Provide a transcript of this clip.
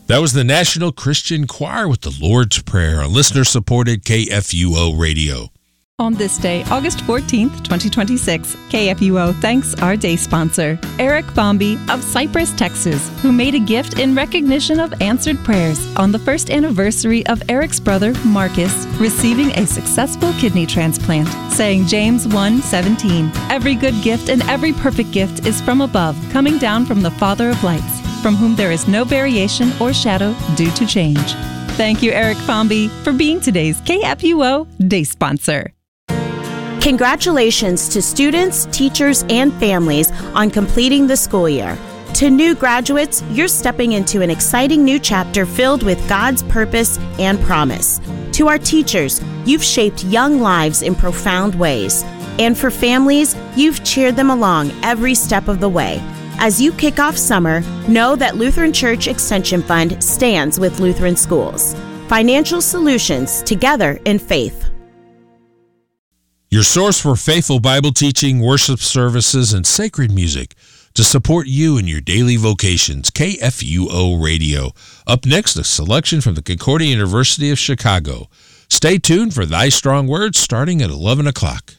That was the National Christian Choir with the Lord's Prayer on listener-supported KFUO Radio. On this day, August 14th, 2026, KFUO thanks our day sponsor, Eric Bombi of Cypress, Texas, who made a gift in recognition of answered prayers on the first anniversary of Eric's brother, Marcus, receiving a successful kidney transplant, saying James 1:17, "Every good gift and every perfect gift is from above, coming down from the Father of lights, from whom there is no variation or shadow due to change." Thank you, Eric Bombi, for being today's KFUO day sponsor. Congratulations to students, teachers, and families on completing the school year. To new graduates, you're stepping into an exciting new chapter filled with God's purpose and promise. To our teachers, you've shaped young lives in profound ways. And for families, you've cheered them along every step of the way. As you kick off summer, know that Lutheran Church Extension Fund stands with Lutheran schools. Financial solutions together in faith. Your source for faithful Bible teaching, worship services, and sacred music to support you in your daily vocations. KFUO Radio. Up next, a selection from the Concordia University of Chicago. Stay tuned for Thy Strong Words starting at 11 o'clock.